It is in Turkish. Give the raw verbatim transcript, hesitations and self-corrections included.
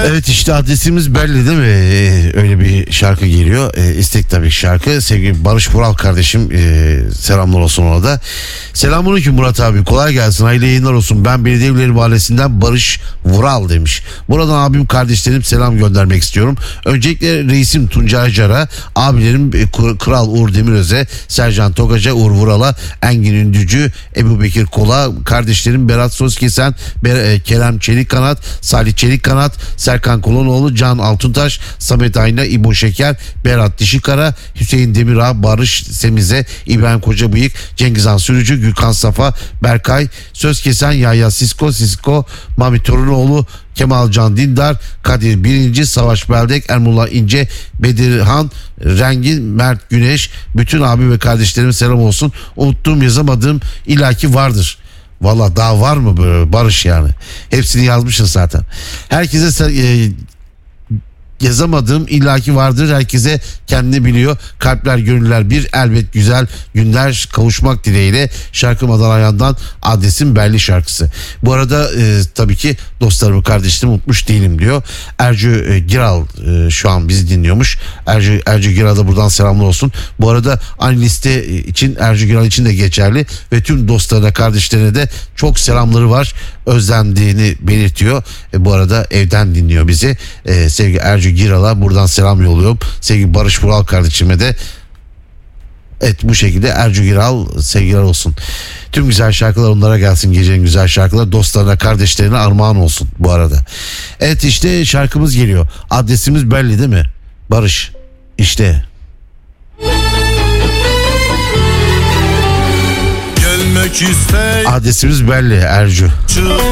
Evet, işte adresimiz belli değil mi? Ee, öyle bir şarkı geliyor. Ee, istek tabii şarkı. Sevgili Barış Vural kardeşim, e, selamlar olsun ona da. Selamünaleyküm Murat abi. Kolay gelsin. Hayırlı yayınlar olsun. Ben Belediyeleri Mahallesi'nden Barış Vural demiş. Buradan abim kardeşlerim selam göndermek istiyorum. Öncelikle reisim Tuncay Acar'a, abilerim e, Kral Uğur Demiröz'e, Sercan Togaç'a, Uğur Vural'a, Engin Ündücü, Ebu Bekir Kola, kardeşlerim Berat Sözkesen, Ber- e, Kerem Çelikkanat, Salih Çelikkanat, Serkan Kolonoğlu, Can Altuntaş, Samet Ayna, İbo Şeker, Berat Dişikara, Hüseyin Demirağ, Barış Semize, İbrahim Kocabıyık, Cengizhan Sürücü, Gürkan Safa, Berkay Sözkesen, Yahya Sisko, Sisko, Mami Torunoğlu, Kemal Can Dindar, Kadir Birinci, Savaş Beldek, Ermullah İnce, Bedirhan Rengin, Mert Güneş, bütün abi ve kardeşlerime selam olsun. Unuttuğum, yazamadığım illaki vardır. Valla daha var mı böyle Barış yani? Hepsini yazmışsın zaten. Herkese e, yazamadığım illaki vardır. Herkese kendini biliyor. Kalpler gönüller bir, elbet güzel günler kavuşmak dileğiyle. Şarkı Madalayan'dan adresim belli şarkısı. Bu arada e, tabii ki dostlarımı, kardeşlerimi unutmuş değilim diyor. Ercü e, Giral e, şu an bizi dinliyormuş. Ercü, Ercü Giral'a buradan selamlar olsun. Bu arada aynı liste için Ercü Giral için de geçerli ve tüm dostlarına, kardeşlerine de çok selamları var. Özlendiğini belirtiyor. E, bu arada evden dinliyor bizi. E, sevgili Ercü Giral'a buradan selam yolluyorum. Sevgili Barış Vural kardeşime de evet, bu şekilde Ercü Giral sevgiler olsun. Tüm güzel şarkılar onlara gelsin, gecenin güzel şarkılar dostlarına, kardeşlerine armağan olsun bu arada. Evet, işte şarkımız geliyor. Adresimiz belli değil mi Barış? İşte gelmek ister adresimiz belli Ercü.